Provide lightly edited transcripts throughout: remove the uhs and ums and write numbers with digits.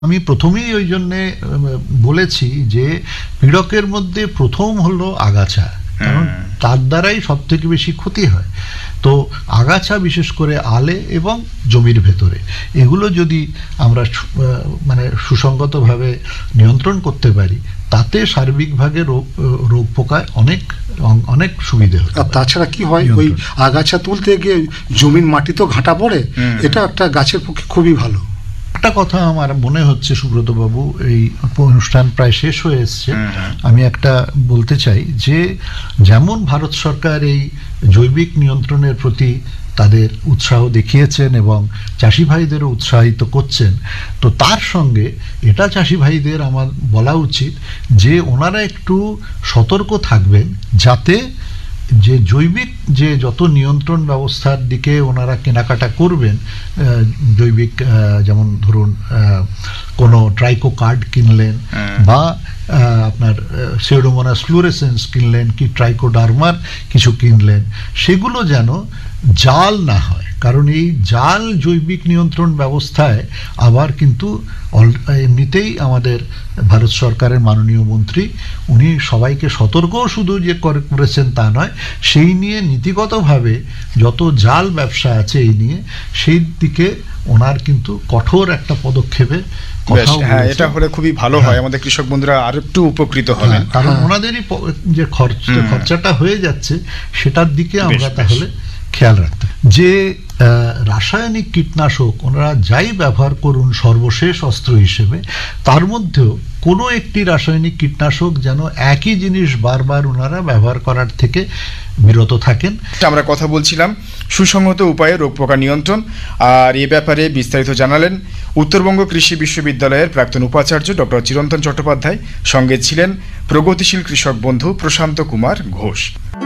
আমি প্রথমেই ওই জন্যে বলেছি যে পীড়কের মধ্যে প্রথম হলো আগাছা, কারণ তার দ্বারাই সব থেকে বেশি ক্ষতি হয়। তো আগাছা বিশেষ করে আলে এবং জমির ভেতরে, এগুলো যদি আমরা মানে সুসংগতভাবে নিয়ন্ত্রণ করতে পারি, তাতে সার্বিকভাবে রোগ পোকায় অনেক অনেক সুবিধে হয়। আর তাছাড়া কি হয়, ওই আগাছা তুলতে গিয়ে জমির মাটি তো ঘাটা পড়ে, এটা একটা গাছের পক্ষে খুবই ভালো। একটা কথা আমার মনে হচ্ছে সুব্রত বাবু, এই অনুষ্ঠান প্রায় শেষ হয়ে এসছে, আমি একটা বলতে চাই যে যেমন ভারত সরকার এই জৈবিক নিয়ন্ত্রণের প্রতি তাদের উৎসাহ দেখিয়েছেন এবং চাষি ভাইদেরও উৎসাহিত করছেন, তো তার সঙ্গে এটা চাষি ভাইদের আমার বলা উচিত যে ওনারা একটু সতর্ক থাকবেন, যাতে যে জৈবিক যে যত নিয়ন্ত্রণ ব্যবস্থার দিকে ওনারা কেনাকাটা করবেন, জৈবিক যেমন ধরুন কোনো ট্রাইকো কার্ড কিনলেন বা আপনার সিউডোমোনাস ফ্লুরেসেন্স কিনলেন কি ট্রাইকোডার্মার কিছু কিনলেন, সেগুলো যেন জাল না হয়। কারণ এই জাল জৈবিক নিয়ন্ত্রণ ব্যবস্থায় আবার কিন্তু এমনিতেই আমাদের ভারত সরকারের মাননীয় মন্ত্রী উনি সবাইকে সতর্কও শুধু যে করেছেন তা নয়, সেই নিয়ে নীতিগতভাবে যত জাল ব্যবসা আছে এই নিয়ে, সেই দিকে ওনার কিন্তু কঠোর একটা পদক্ষেপে এটা হলে খুবই ভালো হয়, আমাদের কৃষক বন্ধুরা আর একটু উপকৃত হবেন, কারণ ওনাদেরই যে খরচাটা হয়ে যাচ্ছে সেটার দিকে আমরা তাহলে খেয়াল রাখতে। যে রাসায়নিক কীটনাশক ওনারা যাই ব্যবহার করুন সর্বশেষ অস্ত্র হিসেবে, তার মধ্যেও কোনো একটি রাসায়নিক কীটনাশক যেন একই জিনিস বারবার ওনারা ব্যবহার করার থেকে বিরত থাকেন। আমরা কথা বলছিলাম সুসংহত উপায়ে রোগ পোকা নিয়ন্ত্রণ, আর এ ব্যাপারে বিস্তারিত জানালেন উত্তরবঙ্গ কৃষি বিশ্ববিদ্যালয়ের প্রাক্তন উপাচার্য ডক্টর চিরন্তন চট্টোপাধ্যায়। সঙ্গে ছিলেন প্রগতিশীল কৃষক বন্ধু প্রশান্ত কুমার ঘোষ।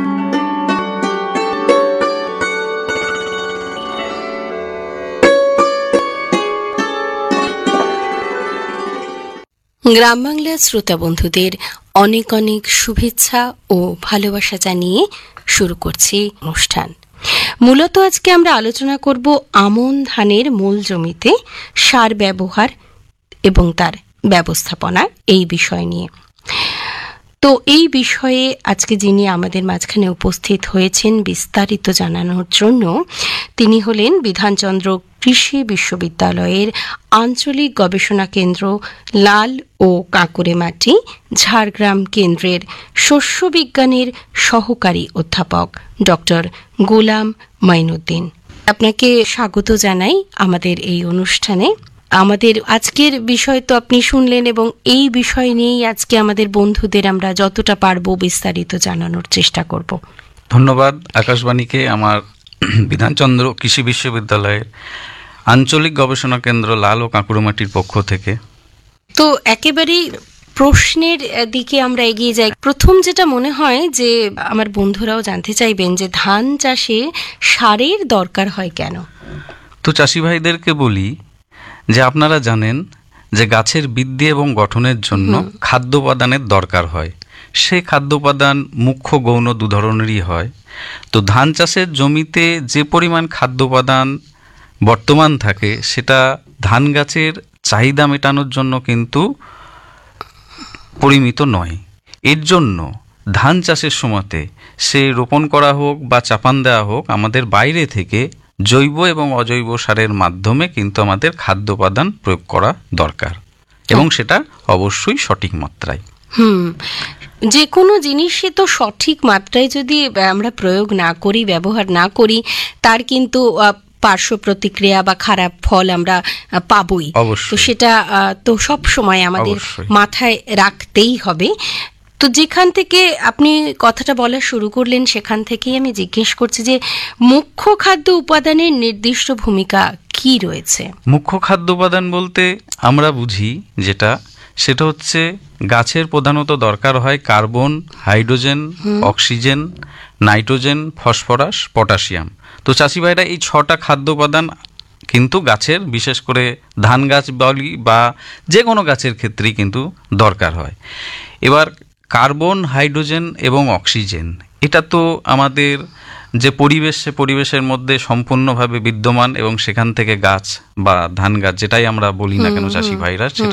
গ্রাম বাংলার শ্রোতা বন্ধুদের অনেক অনেক শুভেচ্ছা ও ভালোবাসা জানিয়ে শুরু করছি অনুষ্ঠান। মূলত আজকে আমরা আলোচনা করব আমন ধানের মূল জমিতে সার ব্যবহার এবং তার ব্যবস্থাপনা, এই বিষয় নিয়ে। তো এই বিষয়ে আজকে যিনি আমাদের মাঝখানে উপস্থিত হয়েছেন বিস্তারিত জানানোর জন্য, তিনি হলেন বিধানচন্দ্র কৃষি বিশ্ববিদ্যালয়ের আঞ্চলিক গবেষণা কেন্দ্র লাল ও কাঁকুড়েমাটি ঝাড়গ্রাম কেন্দ্রের শস্য বিজ্ঞানের সহকারী অধ্যাপক ডক্টর গোলাম মাইনুদ্দিন। আপনাকে স্বাগত জানাই আমাদের এই অনুষ্ঠানে। আমাদের আজকের বিষয় তো আপনি শুনলেন, এবং এই বিষয় নিয়েই আজকে আমাদের বন্ধুদের আমরা যতটা পারবো বিস্তারিত জানানোর চেষ্টা করব। ধন্যবাদ আকাশবাণীকে আমার বিধানচন্দ্র কৃষি বিশ্ববিদ্যালয়ের আঞ্চলিক গবেষণা কেন্দ্র লাল ও কাঁকুড়েমাটির পক্ষ থেকে। তো একেবারেই প্রশ্নের দিকে আমরা এগিয়ে যাই। প্রথম যেটা মনে হয় যে আমার বন্ধুরাও জানতে চাইবেন যে ধান চাষে সারের দরকার হয় কেন। তো চাষি ভাইদেরকে বলি যে আপনারা জানেন যে গাছের বৃদ্ধি এবং গঠনের জন্য খাদ্য উপাদানের দরকার হয়। সে খাদ্য উপাদান মুখ্য গৌণ দু ধরনেরই হয়। তো ধান চাষের জমিতে যে পরিমাণ খাদ্য উপাদান বর্তমান থাকে, সেটা ধান গাছের চাহিদা মেটানোর জন্য কিন্তু পরিমিত নয়। এর জন্য ধান চাষের সময়তে সে রোপণ করা হোক বা চাপান দেওয়া হোক, আমাদের বাইরে থেকে জৈব এবং অজৈব সারের মাধ্যমে কিন্তু আমাদের খাদ্য উপাদান প্রয়োগ করা দরকার, এবং সেটা অবশ্যই সঠিক মাত্রায়। যে কোনো জিনিসে তো সঠিক মাত্রায় যদি আমরা প্রয়োগ না করি, ব্যবহার না করি, তার কিন্তু পার্শ্ব প্রতিক্রিয়া বা খারাপ ফল আমরা পাবই। তো সেটা তো সব সময় আমাদের মাথায় রাখতেই হবে। তো যেখান থেকে আপনি কথাটা বলা শুরু করলেন, সেখান থেকেই আমি জিজ্ঞেস করছি যে মুখ্য খাদ্য উপাদানের নির্দিষ্ট ভূমিকা কি রয়েছে? মুখ্য খাদ্য উপাদান বলতে আমরা বুঝি যেটা, সেটা হচ্ছে গাছের প্রধানত দরকার হয় carbon, hydrogen, oxygen, nitrogen, phosphorus, potassium. তো চাষি ভাইরা এই 6টা খাদ্য উপাদান কিন্তু গাছের, বিশেষ করে ধান গাছ বলি বা যে কোনো গাছের ক্ষেত্রেই কিন্তু দরকার হয়। এবার কার্বন, হাইড্রোজেন এবং অক্সিজেন, এটা তো আমাদের যে পরিবেশ, সে পরিবেশের মধ্যে সম্পূর্ণভাবে বিদ্যমান এবং সেখান থেকে গাছ বা ধান গাছ যেটাই আমরা বলি না কেন চাষি ভাইরা, সেটা